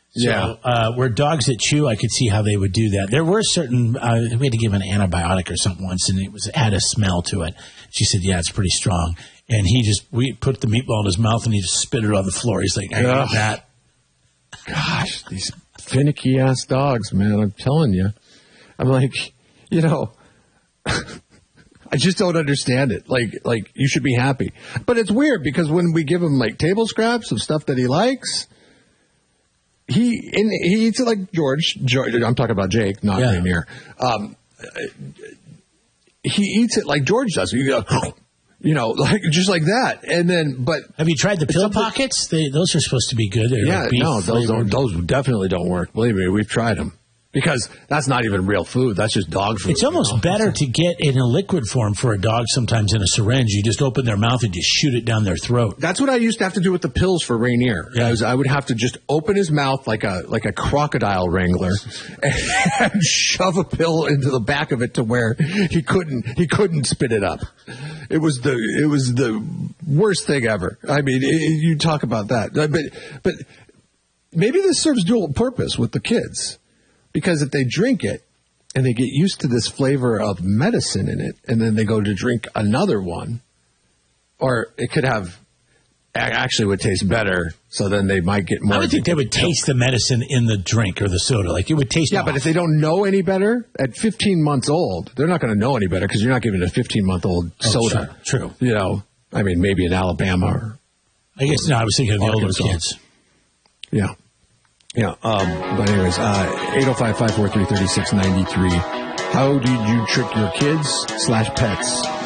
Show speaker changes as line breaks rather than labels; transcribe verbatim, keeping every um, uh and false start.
So,
Yeah.
uh, where dogs that chew, I could see how they would do that. There were certain, uh, we had to give an antibiotic or something once, and it was it had a smell to it. She said, yeah, it's pretty strong. And he just, we put the meatball in his mouth, and he just spit it on the floor. He's like, I
Ugh.
hate that.
Gosh, these finicky-ass dogs, man, I'm telling you. I'm like, you know, I just don't understand it. Like, like you should be happy. But it's weird because when we give him, like, table scraps of stuff that he likes, he and he eats it like George. George I'm talking about Jake, not
Yeah.
Rainier. Um, he eats it like George does. You go, you know, like just like that. And then, but
Have you tried the pill
something-
pockets? They, those are supposed to be good. They're
yeah,
like beef
no, those
flavored.
don't, those definitely don't work. Believe me, we've tried them because that's not even real food. That's just dog food.
It's almost
you know?
better to get in a liquid form for a dog sometimes in a syringe. You just open their mouth and just shoot it down their throat.
That's what I used to have to do with the pills for Rainier.
Yeah.
I, was, I would have to just open his mouth like a like a crocodile wrangler and shove a pill into the back of it to where he couldn't he couldn't spit it up. It was the it was the worst thing ever. I mean, it, you talk about that, but but maybe this serves dual purpose with the kids because if they drink it and they get used to this flavor of medicine in it, and then they go to drink another one. Or it could have, actually would taste better, so then they might get more.
I would think they would taste the medicine in the drink or the soda. Like it would taste
Yeah,
off.
but if they don't know any better, at fifteen months old, they're not going to know any better because you're not giving a fifteen-month-old
Oh,
soda.
True, true.
You know, I mean, maybe in Alabama or,
I guess, no, I was thinking of the older
Arkansas.
kids.
yeah. Yeah, um, but anyways, uh, eight oh five, five four three, three six nine three. How did you trick your kids slash pets?